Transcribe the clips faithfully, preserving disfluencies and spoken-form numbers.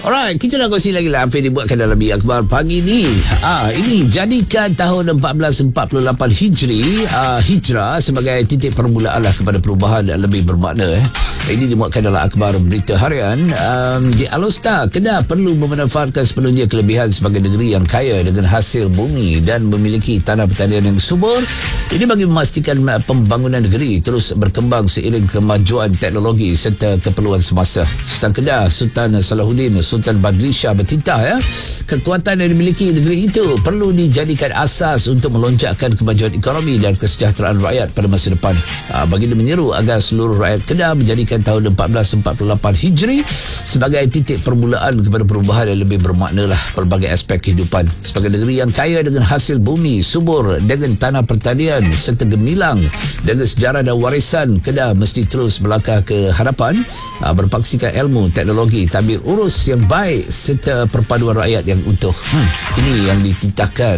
Alright, kita nak kongsi lagi lah apa yang dibuatkan dalam Bilik Akhbar pagi ni. Ah, ini jadikan tahun empat belas empat puluh lapan Hijri, ah, Hijrah sebagai titik permulaan lah kepada perubahan yang lebih bermakna. Eh. Ini dimuatkan dalam akhbar berita harian. Um, di Alostar, Kedah perlu memanfaatkan sepenuhnya kelebihan sebagai negeri yang kaya dengan hasil bumi dan memiliki tanah pertanian yang subur. Ini bagi memastikan pembangunan negeri terus berkembang seiring kemajuan teknologi serta keperluan semasa. Sultan Kedah, Sultan Salahuddin Sultan Badli Shah bertitah ya, kekuatan yang dimiliki negeri itu perlu dijadikan asas untuk melonjakkan kemajuan ekonomi dan kesejahteraan rakyat pada masa depan. Ha, baginda menyeru agar seluruh rakyat Kedah menjadikan tahun empat belas empat puluh lapan Hijri sebagai titik permulaan kepada perubahan yang lebih bermakna lah pelbagai aspek kehidupan. Sebagai negeri yang kaya dengan hasil bumi subur dengan tanah pertanian serta gemilang dengan sejarah dan warisan, Kedah mesti terus melangkah ke hadapan, ha, berpaksikan ilmu, teknologi, tabir urus yang baik serta perpaduan rakyat yang utuh. Hmm, ini yang dititahkan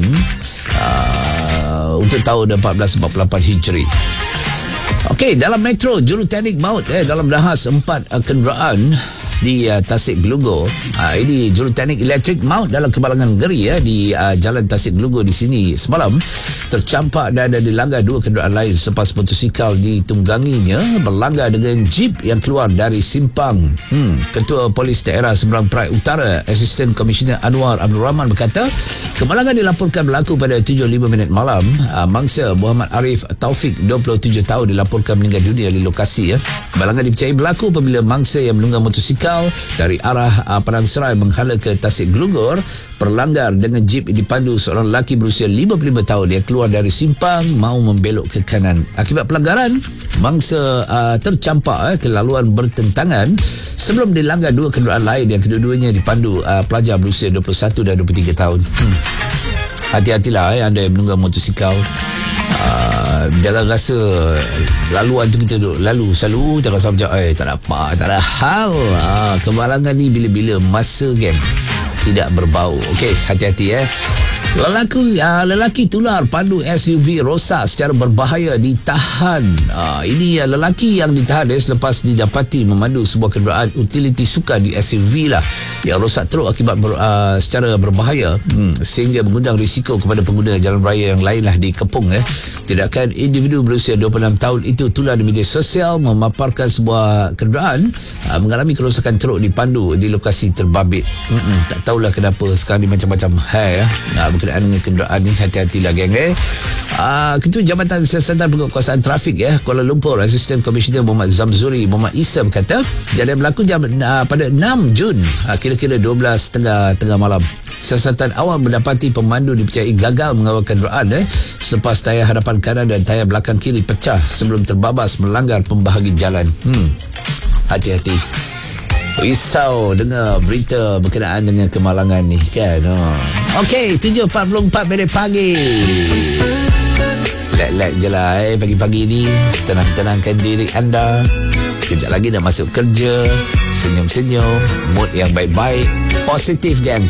uh, untuk tahun empat belas empat puluh lapan Hijri. Okey, dalam metro juruteknik maut eh, dalam nahas empat uh, kenderaan di uh, Tasik Gelugor. Uh, ini juruteknik elektrik maut dalam kemalangan ngeri ya, di uh, Jalan Tasik Gelugor di sini semalam tercampak dan ada dilanggar dua kenderaan lain selepas motosikal ditungganginya berlanggar dengan jeep yang keluar dari simpang. Hmm, Ketua Polis Daerah Seberang Perai Utara, Asisten Komisioner Anwar Abdul Rahman berkata, kemalangan dilaporkan berlaku pada tujuh lima minit malam. Uh, mangsa Muhammad Arif Taufik, dua puluh tujuh tahun, dilaporkan meninggal dunia di lokasi ya. Kemalangan dipercayai berlaku apabila mangsa yang menunggang motosikal dari arah uh, Padang Serai menghala ke Tasik Gelugor berlanggar dengan jeep dipandu seorang lelaki berusia lima puluh lima tahun yang keluar dari simpang mau membelok ke kanan. Akibat pelanggaran, mangsa uh, tercampak eh, ke laluan bertentangan sebelum dilanggar dua kenderaan lain yang kedua-duanya dipandu uh, pelajar berusia dua puluh satu dan dua puluh tiga tahun. Hmm. Hati-hatilah eh, anda yang menunggang motosikal. Uh, jangan rasa laluan tu kita duduk lalu selalu jangan rasa macam eh tak ada apa, tak ada hal. Uh, kemalangan ni bila-bila masa geng tidak berbau. Okey, hati-hati eh. Lelaki, uh, lelaki tular pandu S U V rosak secara berbahaya ditahan. Uh, ini uh, lelaki yang ditahan eh, selepas didapati memandu sebuah kenderaan utiliti sukan di S U V lah yang rosak teruk akibat ber, uh, secara berbahaya, hmm, sehingga mengundang risiko kepada pengguna jalan raya yang lain lah di Kepung. Eh. Tindakan individu berusia dua puluh enam tahun itu tular di media sosial memaparkan sebuah kenderaan uh, mengalami kerosakan teruk dipandu di lokasi terbabit. Hmm, tak tahulah kenapa sekarang ni macam-macam hai ya. Uh, berkenaan dengan kenderaan ni, hati-hatilah geng eh. Uh, Ketua Jabatan Siasatan Penguatkuasaan Trafik ya, Kuala Lumpur, Asisten Komisioner Muhammad Zamzuri Muhammad Isa berkata, kejadian berlaku jam uh, pada enam Jun, uh, kira-kira dua belas tengah tengah malam. Siasatan awal mendapati pemandu dipercayai gagal mengawal kenderaan eh, selepas tayar hadapan kanan dan tayar belakang kiri pecah sebelum terbabas melanggar pembahagi jalan. Hmm, hati-hati. Risau dengar berita berkenaan dengan kemalangan ni kan. Oh. Okey, tujuh empat puluh empat minit pagi. Let-let je lah eh, pagi-pagi ni. Tenang-tenangkan diri anda. Kejap lagi dah masuk kerja. Senyum-senyum. Mood yang baik-baik. Positif gang.